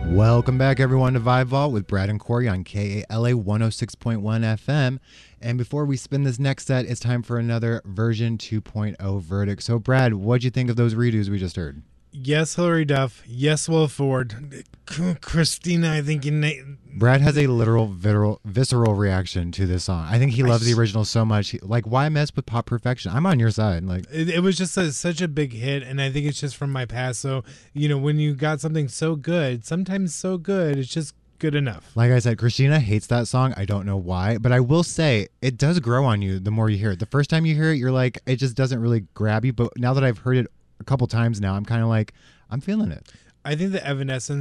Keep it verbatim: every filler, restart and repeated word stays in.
Welcome back, everyone, to Vibe Vault with Brad and Corey on K A L A one oh six point one F M. And before we spin this next set, it's time for another version two point oh verdict. So, Brad, what'd you think of those redos we just heard? Yes, Hilary Duff. Yes, Will Ford. Christina, I think you na- Brad has a literal visceral, visceral reaction to this song. I think he loves the original so much. He, like, why mess with pop perfection? I'm on your side. Like, it, it was just a, such a big hit, and I think it's just from my past. So, you know, when you got something so good, sometimes so good, it's just good enough. Like I said, Christina hates that song. I don't know why, but I will say it does grow on you the more you hear it. The first time you hear it, you're like, it just doesn't really grab you. But now that I've heard it a couple times now, I'm kind of like, I'm feeling it. I think the Evanescence